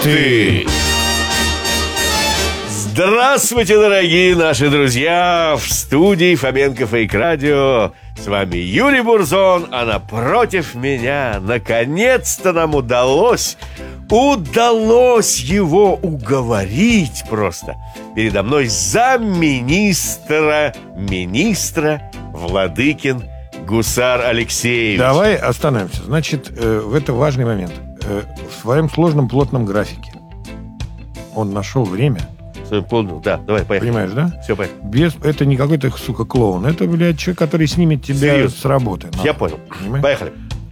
самолеты! Здравствуйте, дорогие наши друзья! В студии Фоменко Фейк Радио. С вами Юрий Бурзон, а напротив меня наконец-то нам удалось его уговорить просто. Передо мной замминистра Владыкин Гусар Алексеевич. Давай остановимся. Значит, это важный момент. В своем сложном плотном графике он нашел время. Да, давай, поехали. Понимаешь, да? Все, поехали. Это не какой-то, сука, клоун. Это, блядь, человек, который снимет тебя Серьезно? с работы. Я понял. Понимаешь? Поехали.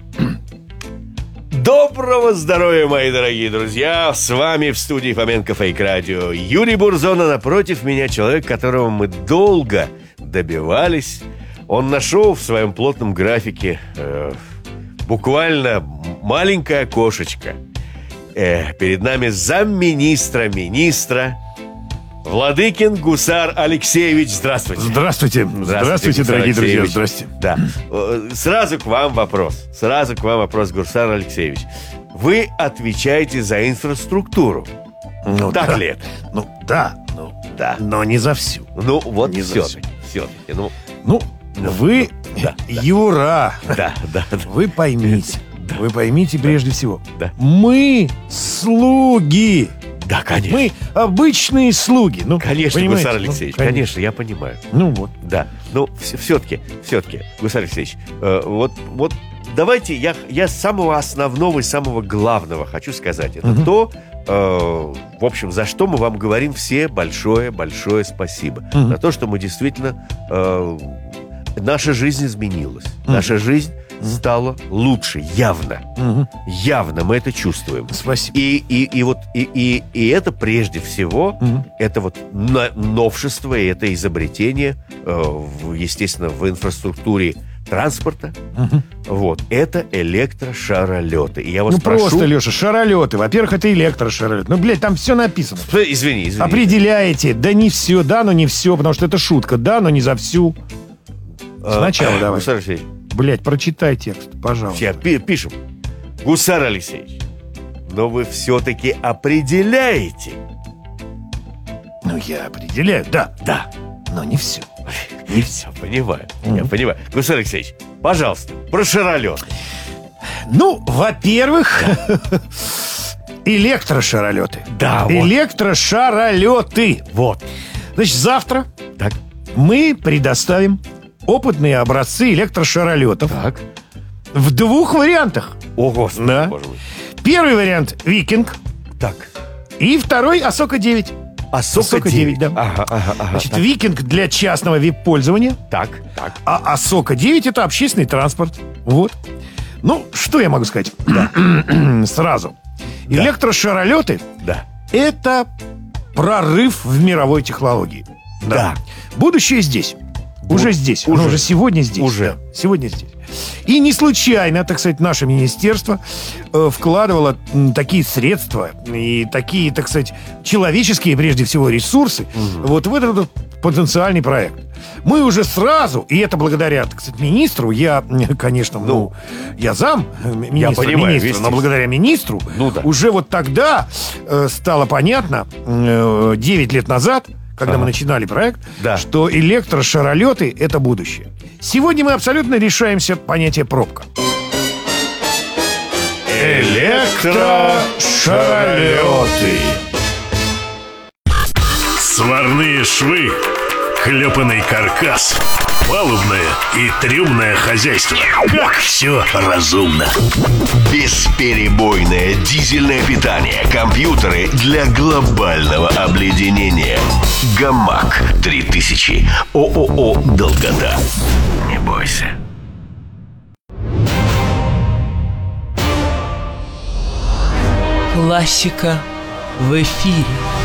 Доброго здоровья, мои дорогие друзья! С вами в студии Фоменко Фейк Радио Юрий Бурзон, а напротив меня человек, которого мы долго добивались. Он нашел в своем плотном графике буквально маленькое окошечко. Перед нами замминистра Владыкин Гусар Алексеевич. Здравствуйте. Здравствуйте, дорогие друзья. Здрасте. Да. Сразу к вам вопрос, Гусар Алексеевич. Вы отвечаете за инфраструктуру. Так ли это? Да. Но не за всю. Вот не все-таки. Вы, Юра, да. вы поймите. Да. Вы поймите прежде всего. Да. Мы слуги. Да, конечно. Мы обычные слуги. Конечно, понимаете? Гусар Алексеевич, конечно, я понимаю. Вот. Да, все-таки, Гусар Алексеевич, вот давайте я с самого основного и самого главного хочу сказать. Это то, в общем, за что мы вам говорим все большое спасибо. За то, что мы действительно... наша жизнь изменилась. Наша жизнь стала лучше, явно. Явно мы это чувствуем. Спасибо. И это прежде всего, это вот новшество, и это изобретение, естественно, в инфраструктуре транспорта. Это электрошаролеты. И я вас прошу... Просто, Леша, шаролеты. Во-первых, это электрошаролеты. Блядь, там все написано. Извини. Определяете. Да не все, да, но не все, потому что это шутка. Да, но не за всю. Сначала давай. Гусар Алексеевич. Блядь, прочитай текст, пожалуйста. Сейчас пишем. Гусар Алексеевич, но вы все-таки определяете. Я определяю, да. Но не все. Не все, понимаю. Я понимаю. Гусар Алексеевич, пожалуйста, про шаролет. Во-первых, электрошаролеты. Да, электрошаролеты. Вот. Значит, завтра Так. мы предоставим опытные образцы электрошаролетов. Так. В 2 вариантах. О, Господи, Да. боже мой. Первый вариант «Викинг». Так. И второй «Асока-9». Асока-9, да. Ага. Значит, Так. «Викинг» для частного вип-пользования. Так. А «Асока-9» — это общественный транспорт. Вот. Что я могу сказать? Сразу. Да. Электрошаролеты Да. — это прорыв в мировой технологии. Да. Будущее здесь. Уже здесь. Оно уже сегодня здесь. Уже. Да, сегодня здесь. И не случайно, так сказать, наше министерство вкладывало такие средства и такие, так сказать, человеческие, прежде всего, ресурсы вот в этот потенциальный проект. Мы уже сразу, и это благодаря, так сказать, министру, я, конечно, я зам министра, но благодаря министру уже вот тогда стало понятно, 9 лет назад, когда мы начинали проект, что электрошаролеты — это будущее. Сегодня мы абсолютно решаемся понятие «пробка». Электрошаролеты. Сварные швы, клепанный каркас, палубное и трюмное хозяйство. Как все разумно. Бесперебойное дизельное питание, компьютеры для глобального обледенения. Гамак 3000. ООО «Долгота». Не бойся. Классика в эфире.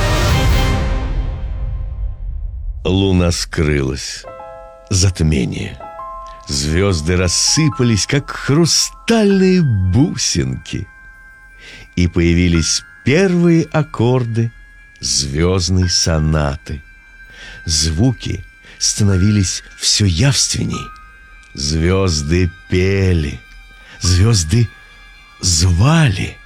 Луна скрылась. Затмение. Звезды рассыпались, как хрустальные бусинки. И появились первые аккорды звездной сонаты. Звуки становились все явственней. Звезды пели, звезды звали.